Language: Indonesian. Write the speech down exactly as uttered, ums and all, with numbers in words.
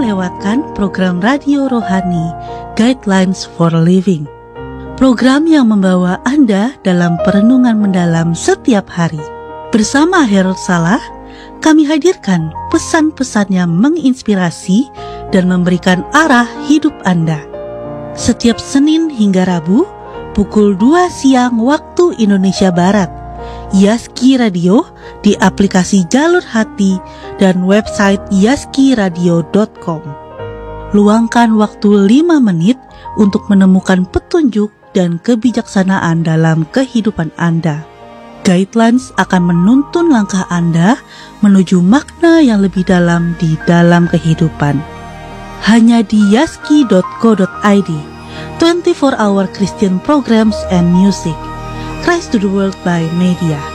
melewatkan program radio rohani Guidelines for Living. Program yang membawa Anda dalam perenungan mendalam setiap hari. Bersama Harold Salah, kami hadirkan pesan-pesan yang menginspirasi dan memberikan arah hidup Anda. Setiap Senin hingga Rabu, pukul dua siang waktu Indonesia Barat. Yaski Radio di aplikasi Jalur Hati dan website yaski radio dot com. Luangkan waktu lima menit untuk menemukan petunjuk dan kebijaksanaan dalam kehidupan Anda. Guidelines akan menuntun langkah Anda menuju makna yang lebih dalam di dalam kehidupan. Hanya di yaski dot co dot id, twenty-four hour Christian programs and music. Christ to the World by Media.